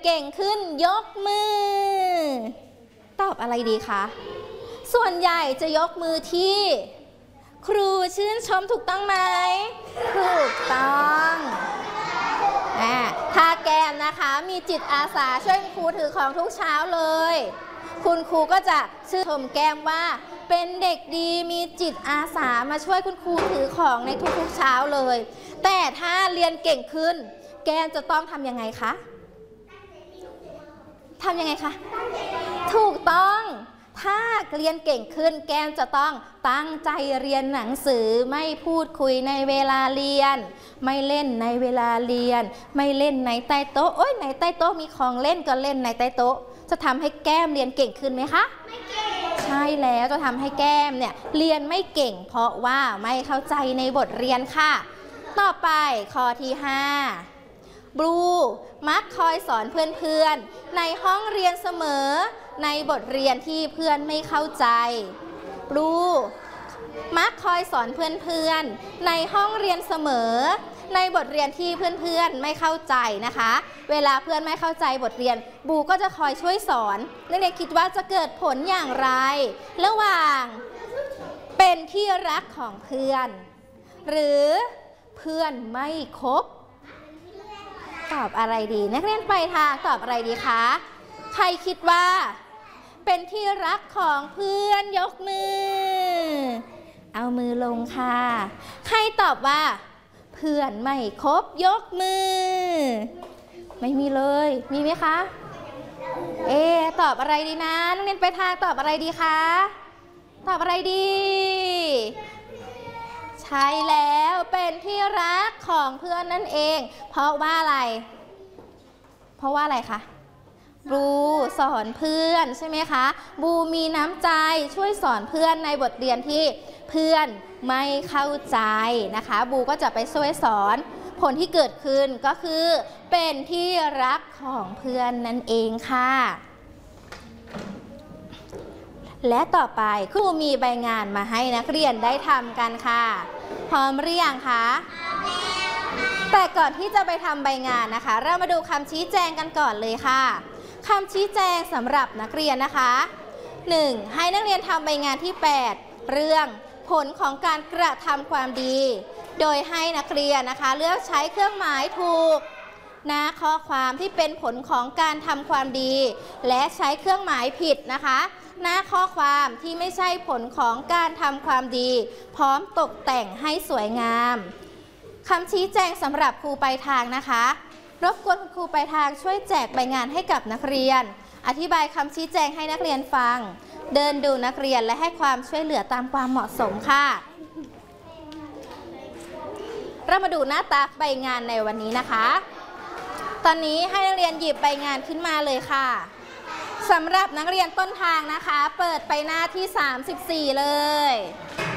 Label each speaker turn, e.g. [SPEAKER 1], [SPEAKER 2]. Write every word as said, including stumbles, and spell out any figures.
[SPEAKER 1] เก่งขึ้นยกมือตอบอะไรดีคะส่วนใหญ่จะยกมือที่ครูชื่นชมถูกต้องไหมถูกต้องถ้าแก้มนะคะมีจิตอาสาช่วยครูถือของทุกเช้าเลยคุณครูก็จะชื่นชมแก้มว่าเป็นเด็กดีมีจิตอาสามาช่วยคุณครูถือของในทุกๆเช้าเลยแต่ถ้าเรียนเก่งขึ้นแก้มจะต้องทำยังไงคะทำยังไงคะถูกต้องถ้าเรียนเก่งขึ้นแก้มจะต้องตั้งใจเรียนหนังสือไม่พูดคุยในเวลาเรียนไม่เล่นในเวลาเรียนไม่เล่นในใต้โต๊ะโอ๊ยในใต้โต๊ะมีของเล่นก็เล่นในใต้โต๊ะจะทำให้แก้มเรียนเก่งขึ้นไหมคะไม่เก่งใช่แล้วจะทำให้แก้มเนี่ยเรียนไม่เก่งเพราะว่าไม่เข้าใจในบทเรียนค่ะต่อไปข้อที่ห้าบลูมักคอยสอนเพื่อนๆในห้องเรียนเสมอในบทเรียนที่เพื่อนไม่เข้าใจบลูมักคอยสอนเพื่อนๆในห้องเรียนเสมอในบทเรียนที่เพื่อนๆไม่เข้าใจนะคะเวลาเพื่อนไม่เข้าใจบทเรียนบูก็จะคอยช่วยสอนนักเรียนคิดว่าจะเกิดผลอย่างไรระหว่างเป็นที่รักของเพื่อนหรือเพื่อนไม่คบตอบอะไรดีนักเรียนไปทางตอบอะไรดีคะใครคิดว่าเป็นที่รักของเพื่อนยกมือเอามือลงค่ะใครตอบว่าเพื่อนไม่คบยกมือไม่มีเลยมีไหมคะเอ๊ะตอบอะไรดีนะนักเรียนไปทางตอบอะไรดีคะตอบอะไรดีใช่แล้วเป็นที่รักของเพื่อนนั่นเองเพราะว่าอะไรเพราะว่าอะไรคะบูสอนเพื่อนใช่ไหมคะบูมีน้ำใจช่วยสอนเพื่อนในบทเรียนที่เพื่อนไม่เข้าใจนะคะบูก็จะไปช่วยสอนผลที่เกิดขึ้นก็คือเป็นที่รักของเพื่อนนั่นเองค่ะและต่อไปครูมีใบงานมาให้นักเรียนได้ทำกันค่ะพร้อมหรือยังคะแต่ก่อนที่จะไปทำใบงานนะคะเรามาดูคำชี้แจงกันก่อนเลยค่ะคำชี้แจงสำหรับนักเรียนนะคะ หนึ่ง. ให้นักเรียนทำใบงานที่แปดเรื่องผลของการกระทำความดีโดยให้นักเรียนนะคะเลือกใช้เครื่องหมายถูกหน้าข้อความที่เป็นผลของการทำความดีและใช้เครื่องหมายผิดนะคะหน้าข้อความที่ไม่ใช่ผลของการทำความดีพร้อมตกแต่งให้สวยงามคำชี้แจงสำหรับครูปลายทางนะคะรบกวนครูปลายทางช่วยแจกใบงานให้กับนักเรียนอธิบายคำชี้แจงให้นักเรียนฟังเดินดูนักเรียนและให้ความช่วยเหลือตามความเหมาะสมค่ะเรามาดูหน้าตาใบงานในวันนี้นะคะตอนนี้ให้นักเรียนหยิบใบงานขึ้นมาเลยค่ะสำหรับนักเรียนต้นทางนะคะเปิดไปหน้าที่สามสิบสี่เลย